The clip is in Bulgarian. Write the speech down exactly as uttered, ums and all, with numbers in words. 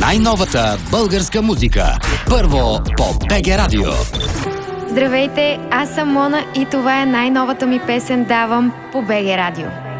най-новата българска музика. Първо по БГ Радио. Здравейте, аз съм Мона и това е най-новата ми песен "Давам" по БГ Радио.